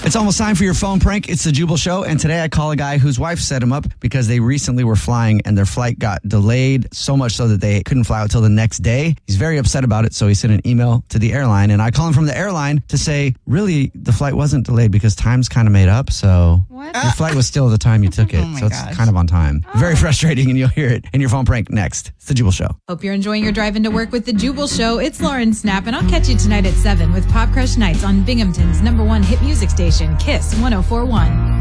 It's almost time for your phone prank. It's the Jubal Show, and today I call a guy whose wife set him up because they recently were flying and their flight got delayed so much so that they couldn't fly out till the next day. He's very upset about it, so he sent an email to the airline, and I call him from the airline to say, really, the flight wasn't delayed because time's kind of made up, so your flight was still the time you took it, so it's kind of on time. Very frustrating, and you'll hear it in your phone prank next. It's the Jubal Show. Hope you're enjoying your drive into work with the Jubal Show. It's Lauren Snap, and I'll catch you tonight at 7 with Pop Crush Nights on Binghamton's #1 hit music station, Kiss 104.1.